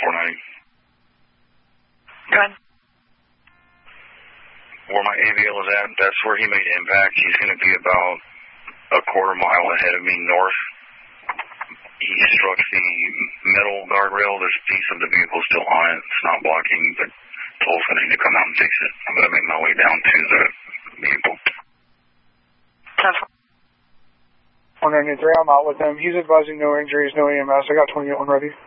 490. Go ahead. Where my AVL is at, that's where he made impact. He's going to be about a quarter mile ahead of me north. He struck the metal guardrail. There's a piece of the vehicle still on it. It's not blocking, but Toll's going to need to come out and fix it. I'm going to make my way down to the vehicle. 193, I'm out with him. He's advising no injuries, no EMS. I got 28 ready.